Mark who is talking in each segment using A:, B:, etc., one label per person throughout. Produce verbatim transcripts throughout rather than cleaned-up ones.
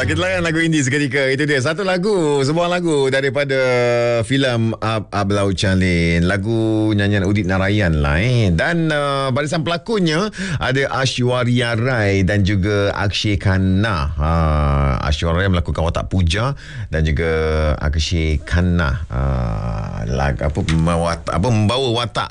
A: Uh, kita layan lagu indie seketika. Itu dia satu lagu, sebuah lagu daripada filem Ab Ab Laut Calin. Lagu nyanyian Udit Narayan lah eh. Dan uh, barisan pelakonnya ada Aishwarya Rai dan juga Akshay Khanna. uh, Aishwarya Rai melakukan watak puja dan juga Akshay Khanna uh, lag, apa, mewat, apa membawa watak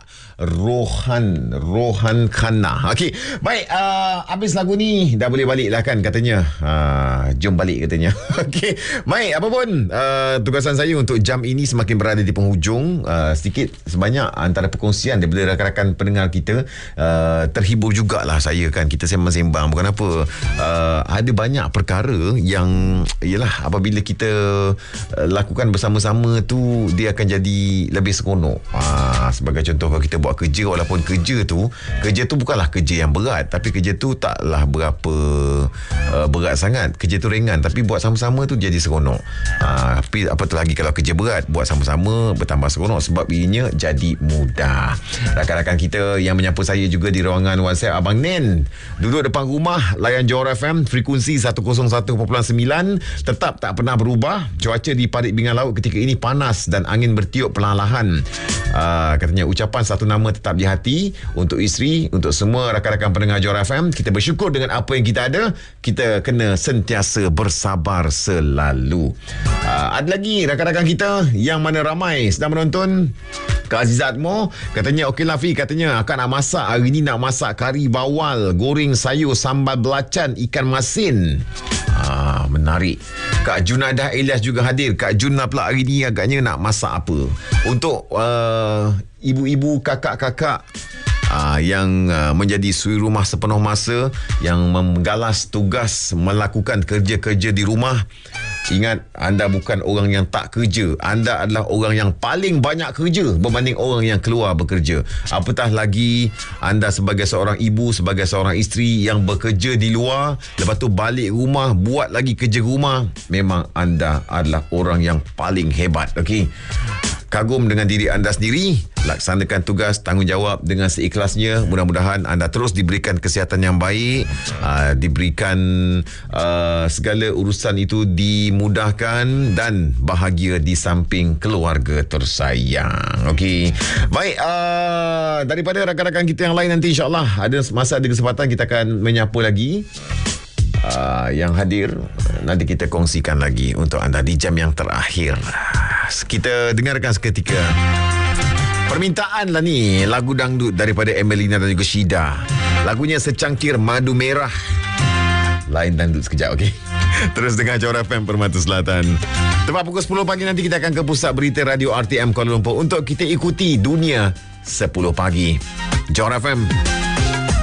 A: Rohan Rohan Khanna. Okey, baik, uh, habis lagu ni dah boleh balik lah kan katanya. uh, Jom balik katanya. Okey, baik, apa pun uh, tugasan saya untuk jam ini semakin berada di penghujung. uh, Sedikit sebanyak antara perkongsian daripada rakan-rakan pendengar kita, uh, terhibur jugalah saya kan. Kita sembang-sembang, bukan apa, uh, ada banyak perkara yang yalah apabila kita uh, lakukan bersama-sama tu dia akan jadi lebih seronok. uh, Sebagai contoh, kalau kita buat kerja, walaupun kerja tu kerja tu bukanlah kerja yang berat, tapi kerja tu taklah berapa uh, berat sangat. Kerja tu ringan, tapi buat sama-sama tu jadi seronok. uh, Tapi apatah lagi kalau kerja berat, buat sama-sama bertambah seronok sebab ianya jadi mudah. Rakan-rakan kita yang menyapa saya juga di ruangan WhatsApp, Abang Nen duduk depan rumah, layan Johor F M frekuensi seratus satu perpuluhan sembilan, tetap tak pernah berubah. Cuaca di Parit Bingan Laut ketika ini panas dan angin bertiup perlahan-lahan. uh, Katanya ucapan satu nama tetap di hati untuk isteri, untuk semua rakan-rakan pendengar Johor F M. Kita bersyukur dengan apa yang kita ada. Kita kena sentiasa bersabar selalu. uh, Ada lagi rakan-rakan kita yang mana ramai sedang menonton. Kak Azizat Mo katanya, okey lah Fi, katanya akan nak masak hari ni, nak masak kari bawal, goreng sayur, sambal belacan, ikan masin. Ah, menarik. Kak Junadah Elias juga hadir. Kak Juna pula hari ni agaknya nak masak apa untuk uh, ibu-ibu, kakak-kakak Uh, yang uh, menjadi suri rumah sepenuh masa, yang menggalas tugas melakukan kerja-kerja di rumah. Ingat, anda bukan orang yang tak kerja. Anda adalah orang yang paling banyak kerja berbanding orang yang keluar bekerja. Apatah lagi anda sebagai seorang ibu, sebagai seorang isteri yang bekerja di luar, lepas tu balik rumah buat lagi kerja rumah. Memang anda adalah orang yang paling hebat. Okey, kagum dengan diri anda sendiri. Laksanakan tugas tanggungjawab dengan seikhlasnya. Mudah-mudahan anda terus diberikan kesihatan yang baik, uh, diberikan uh, segala urusan itu dimudahkan dan bahagia di samping keluarga tersayang. Okey, baik, uh, daripada rakan-rakan kita yang lain, nanti insyaAllah ada masa, ada kesempatan kita akan menyapa lagi uh, yang hadir. Nanti kita kongsikan lagi untuk anda di jam yang terakhir. Kita dengarkan seketika permintaan lah ni, lagu dangdut daripada Emelina dan juga Syida. Lagunya Secangkir Madu Merah. Lain dangdut sekejap, okey? Terus dengar Johor F M Permata Selatan. Tepat pukul sepuluh pagi nanti kita akan ke pusat berita radio R T M Kuala Lumpur untuk kita ikuti dunia sepuluh pagi. Johor F M.